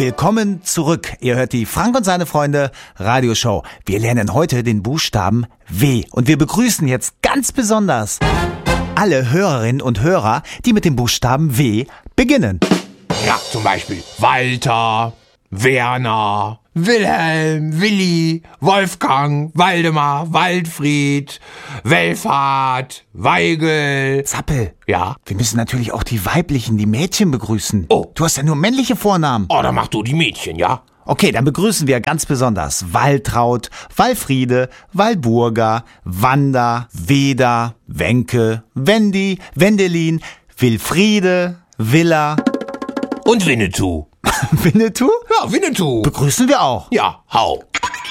Willkommen zurück. Ihr hört die Frank und seine Freunde Radioshow. Wir lernen heute den Buchstaben W. Und wir begrüßen jetzt ganz besonders alle Hörerinnen und Hörer, die mit dem Buchstaben W beginnen. Ja, zum Beispiel Walter, Werner, Wilhelm, Willi, Wolfgang, Waldemar, Waldfried, Welfhard, Weigel. Zappel. Ja? Wir müssen natürlich auch die weiblichen, die Mädchen begrüßen. Oh. Du hast ja nur männliche Vornamen. Oh, dann mach du die Mädchen, ja? Okay, dann begrüßen wir ganz besonders Waltraud, Walfriede, Walburga, Wanda, Weda, Wenke, Wendy, Wendelin, Wilfriede, Willa. Und Winnetou. Winnetou? Ja, Winnetou. Begrüßen wir auch. Ja, hau.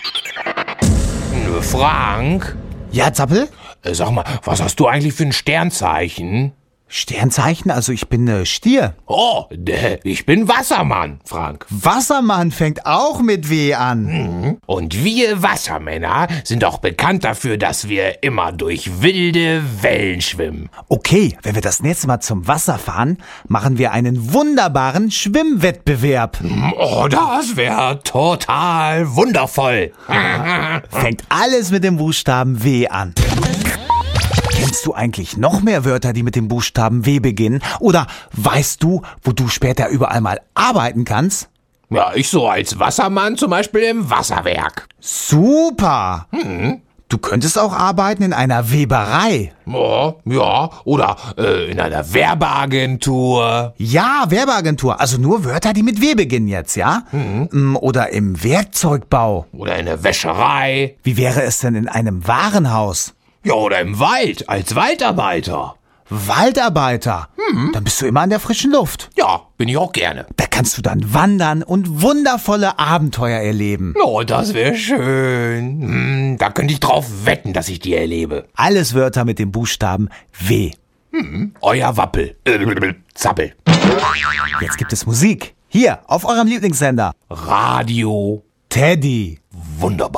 Frank, Ja, Zappel? sag mal, was hast du eigentlich für ein Sternzeichen? Sternzeichen? Also ich bin Stier. Oh, ich bin Wassermann, Frank. Wassermann fängt auch mit W an. Und wir Wassermänner sind auch bekannt dafür, dass wir immer durch wilde Wellen schwimmen. Okay, wenn wir das nächste Mal zum Wasser fahren, machen wir einen wunderbaren Schwimmwettbewerb. Oh, das wäre total wundervoll. Fängt alles mit dem Buchstaben W an. Kennst du eigentlich noch mehr Wörter, die mit dem Buchstaben W beginnen? Oder weißt du, wo du später überall mal arbeiten kannst? Ja, ich so als Wassermann zum Beispiel im Wasserwerk. Super! Du könntest auch arbeiten in einer Weberei. Oh, ja, oder in einer Werbeagentur. Ja, Werbeagentur. Also nur Wörter, die mit W beginnen jetzt, ja? Oder im Werkzeugbau. Oder in der Wäscherei. Wie wäre es denn in einem Warenhaus? Ja, oder im Wald, als Waldarbeiter. Waldarbeiter. Dann bist du immer an der frischen Luft. Ja, bin ich auch gerne. Da kannst du dann wandern und wundervolle Abenteuer erleben. Oh, das wäre schön. Da könnte ich drauf wetten, dass ich die erlebe. Alles Wörter mit dem Buchstaben W. Euer Wappel. Zappel. Jetzt gibt es Musik. Hier, auf eurem Lieblingssender. Radio. Teddy. Wunderbar.